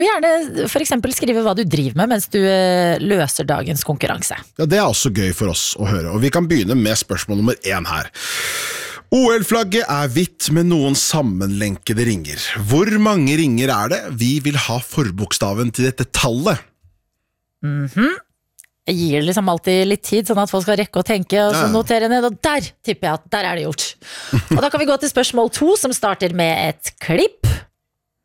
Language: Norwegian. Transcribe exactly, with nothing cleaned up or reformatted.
Gjerne for eksempel skrive hva du driver med mens du løser dagens konkurranse. Ja, det er også gøy for oss å høre, og vi kan begynne med spørsmål nummer én her. O L-flagget er hvitt med noen sammenlenkede ringer. Hvor mange ringer er det? Vi vil ha forbokstaven til dette tallet. Mhm. Jeg gir liksom alltid litt tid, sånn at folk skal rekke å tenke, og så notere ned, og der tipper jeg at der er det gjort. Og da kan vi gå til spørsmål to, som starter med et klipp.